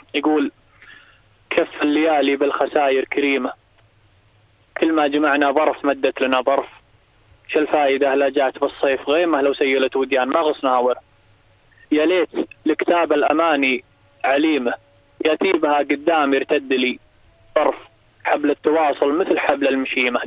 يقول: كف الليالي بالخساير كريمة، كل ما جمعنا ظرف مدت لنا ظرف، شو الفائدة لا جات بالصيف غيمة، لو سيلت وديان ما غصنا ور. يا ليت لكتاب الأماني عليمة، ياتي بها قدام يرتد لي طرف، حبل التواصل مثل حبل المشيمة.